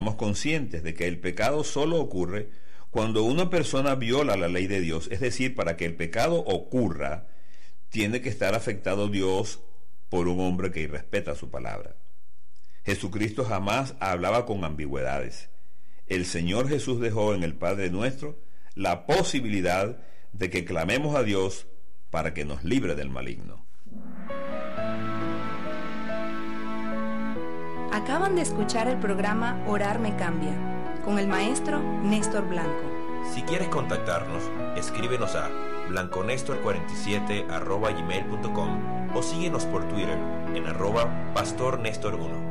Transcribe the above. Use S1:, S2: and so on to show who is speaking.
S1: Somos conscientes de que el pecado solo ocurre cuando una persona viola la ley de Dios. Es decir, para que el pecado ocurra, tiene que estar afectado Dios por un hombre que irrespeta su palabra. Jesucristo jamás hablaba con ambigüedades. El Señor Jesús dejó en el Padre Nuestro la posibilidad de que clamemos a Dios para que nos libre del maligno.
S2: Acaban de escuchar el programa Orar me cambia, con el maestro Néstor Blanco.
S3: Si quieres contactarnos, escríbenos a blanconestor47@gmail.com o síguenos por Twitter en @pastornestor1.